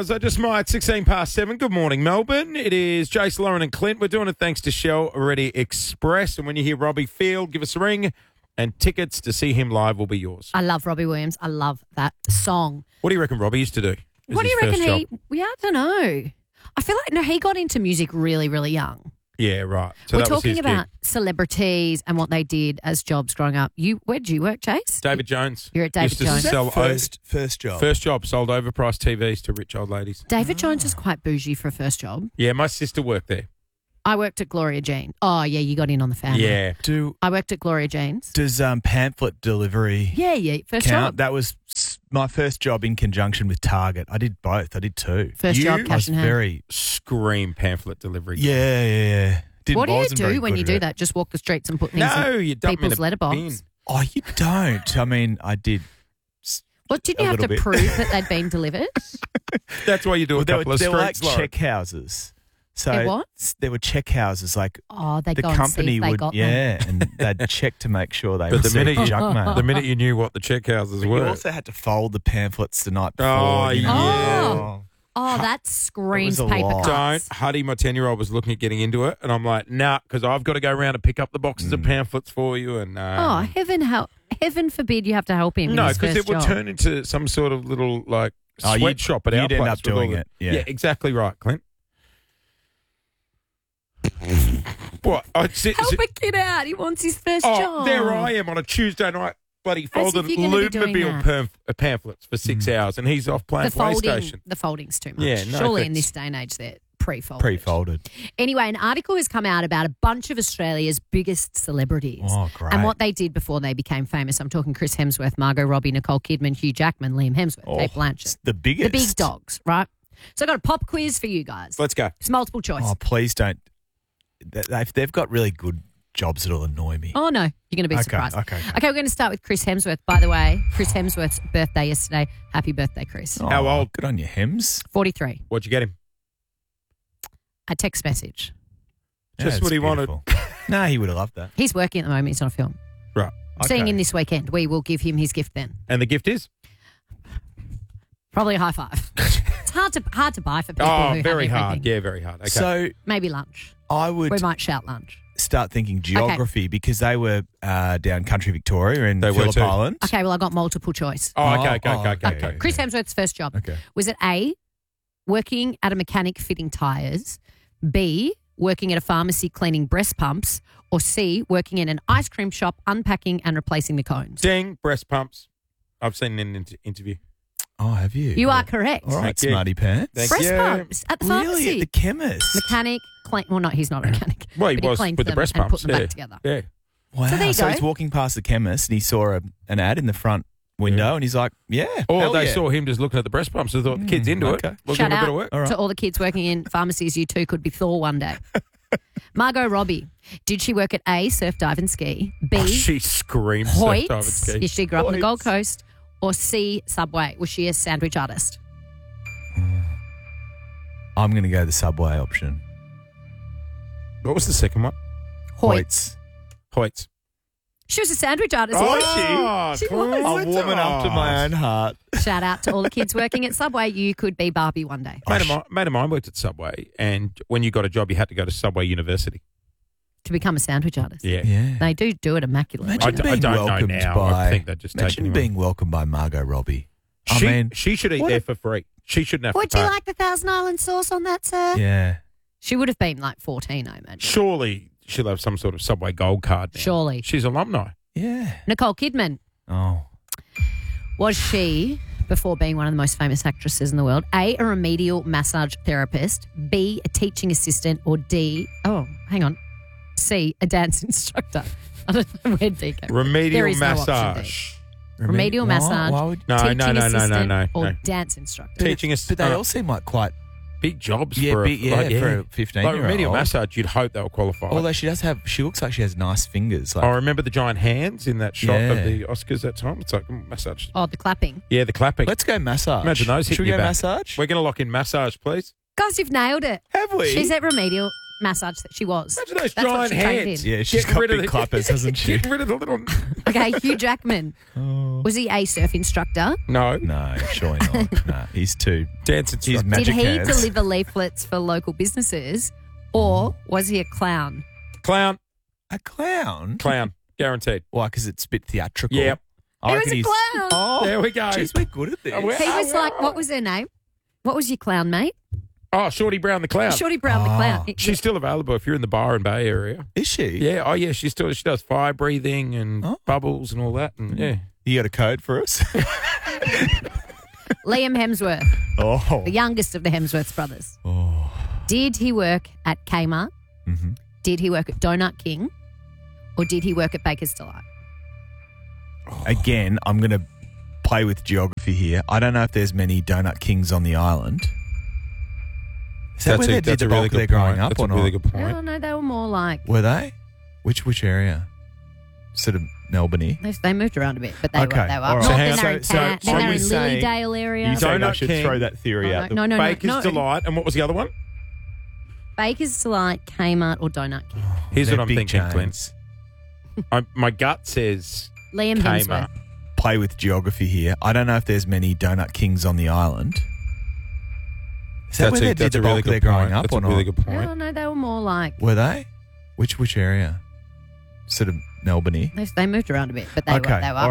I just might. 16 past 7. Good morning, Melbourne. It is Jace, Lauren and Clint. We're doing it thanks to Shell Ready Express. And when you hear Robbie Field, give us a ring. And tickets to see him live will be yours. I love Robbie Williams. I love that song. What do you reckon Robbie used to do? What do you reckon he... Yeah, I don't know. I feel like, he got into music really, really young. Yeah, right. So we're talking about celebrities and what they did as jobs growing up. Where did you work, Chase? David Jones. You're at David Jones. First job. First job. Sold overpriced TVs to rich old ladies. David Jones is quite bougie for a first job. Yeah, my sister worked there. I worked at Gloria Jean. Oh, yeah, you got in on the family. Yeah. I worked at Gloria Jean's. Does pamphlet delivery first count? job. That was my first job in conjunction with Target. I did both. I did two. First job, cash in hand. Very scream pamphlet delivery. Yeah. What do you do when you do that? Just walk the streets and put things in people's letterbox? Oh, you don't. I mean, I did. What, didn't you have to prove that they'd been delivered? That's why you do a couple of streets. They were like check houses. So what? There were check houses, like they the go company and see if would, they got them. and they'd check to make sure they But received junk mail. The minute you knew what the check houses were. You also had to fold the pamphlets the night before. Oh, yeah. Oh, that screams It was a paper lot. cuts. Huddy, my 10-year-old, was looking at getting into it, and I'm like, nah, because I've got to go around and pick up the boxes of pamphlets for you. And heaven forbid you have to help him. No, because it would turn into some sort of little sweatshop at our place. You'd end up doing it. Yeah, exactly right, Clint. What? Help a kid out. He wants his first job. There I am on a Tuesday night, bloody folding Lubmobile pamphlets for 6 hours, and he's off playing PlayStation. The folding's too much. Yeah, no, surely in this day and age they're pre-folded. Pre-folded. Anyway, an article has come out about a bunch of Australia's biggest celebrities. Oh, great. And what they did before they became famous. I'm talking Chris Hemsworth, Margot Robbie, Nicole Kidman, Hugh Jackman, Liam Hemsworth, Kate Blanchett. The biggest. The big dogs, right? So I've got a pop quiz for you guys. Let's go. It's multiple choice. Oh, please don't. They've got really good jobs that'll annoy me. Oh, no. You're going to be surprised. Okay, we're going to start with Chris Hemsworth. By the way, Chris Hemsworth's birthday yesterday. Happy birthday, Chris. Oh, how old? Good on you, Hems. 43. What'd you get him? A text message. Just what he wanted. No, he would have loved that. He's working at the moment. He's on a film. Right. Seeing him this weekend. We will give him his gift then. And the gift is? Probably a high five. It's hard to buy for people who very have hard. everything. Yeah, very hard. Okay. So maybe lunch. I would We might shout lunch. start thinking geography because they were down country Victoria and They were Phillip too. Island. Okay, well, I got multiple choice. Okay. Chris Hemsworth's first job. Okay. Was it A, working at a mechanic fitting tyres, B, working at a pharmacy cleaning breast pumps, or C, working in an ice cream shop unpacking and replacing the cones? Ding, breast pumps. I've seen an interview. Oh, have you? You are correct. All right, Thank you. smarty pants. Thank Breast you. pumps at the pharmacy. Really? At the chemist? Mechanic, clean. Well, he's not a mechanic. Well, he but was cleaned with the them breast and pumps. put them back together. Yeah. Wow. So there you go. he's walking past the chemist and he saw an ad in the front window and he's like, Or hell they yeah. saw him just looking at the breast pumps and thought, the kid's into it. okay. We'll Shout give him a out bit of work. All right. to all the kids working in pharmacies. You too could be Thor one day. Margot Robbie. Did she work at A, surf, dive and ski, B, She screams. surf, dive, and Hoyts, ski. if she grew up on the Hoyts. Gold Coast, or C, Subway? Was she a sandwich artist? I'm going to go the Subway option. What was the second one? Hoyts. Hoyts. She was a sandwich artist. She cool. was. A woman after my own heart. Shout out to all the kids working at Subway. You could be Barbie one day. Mate of mine worked at Subway, and when you got a job, you had to go to Subway University. To become a sandwich artist. Yeah. Yeah. They do it immaculately. Imagine I being don't know welcomed now. by. I think they're just taking imagine him being welcomed by Margot Robbie. She should eat what there a- for free. She shouldn't have Would to you pay. like the Thousand Island sauce on that, sir? Yeah. She would have been like 14, I imagine. Surely she'll have some sort of Subway gold card now. Surely. She's alumni. Yeah. Nicole Kidman. Oh. Was she, before being one of the most famous actresses in the world, A, a remedial massage therapist, B, a teaching assistant, or D, C, a dance instructor? I don't know where D came from. There Remedial is no option D. massage. Remedial massage, Why would, No, teaching no, no, no, assistant, no, or no. dance instructor. Teaching but assistant. they all seem like quite big jobs yeah, for big, a, like, for a 15-year-old. Like remedial massage, you'd hope they'll qualify. Although she looks like she has nice fingers. Like, I remember the giant hands in that shot Yeah. of the Oscars that time. It's like massage. Oh, the clapping. Yeah, the clapping. let's go massage. Imagine those Should hitting we your go back. massage? We're going to lock in massage, please. Guys, You've nailed it. have we? She's at remedial massage that she was. Imagine those That's what giant she trained hands. in. Yeah, she's Getting got rid of big the- clappers, hasn't she? Getting rid of the little. Okay, Hugh Jackman. Was he a surf instructor? No. No, surely not. No, he's too. Dance He's instructor. magic Did he hands. deliver leaflets for local businesses, or was he a clown? Clown. A clown? Clown. Guaranteed. Why? Because it's a bit theatrical. Yep. I He was reckon a he's- clown. Oh, There we go. Jeez, we're good at this. Oh, we're- He was like, what was her name? What was your clown, mate? Oh, Shorty Brown the Clown. Shorty Brown the clown. She's still available if you're in the Byron Bay area. Is she? Yeah. Oh, yeah. She does fire breathing and Oh. bubbles and all that. And yeah. You got a code for us? Liam Hemsworth, Oh. the youngest of the Hemsworth brothers. Oh. Did he work at Kmart? Mhm. Did he work at Donut King? Or did he work at Baker's Delight? Again, I'm going to play with geography here. I don't know if there's many Donut Kings on the island. Is that where they did the bulk of their growing up That's or a really not? good point. Oh, no, they were more like, Were they? Which area? Sort of Melbourne. they moved around a bit, but they Okay, were. They were all up right. north, So then how- they're in, so- then so they're you in say- Lilydale area. You say they Donut should King. throw that theory out. no, Baker's Delight. And what was the other one? Baker's Delight, Kmart, or Donut King? Here's They're what I'm big thinking, chains. Clint. My gut says Liam Kmart. Hemsworth. Play with geography here. I don't know if there's many Donut Kings on the island. Is that where they did the bulk of their growing up That's or a not? really good point. Oh, no, they were more like, Were they? Which area? Sort of Melbourne. they moved around a bit, but they Okay, were. They were all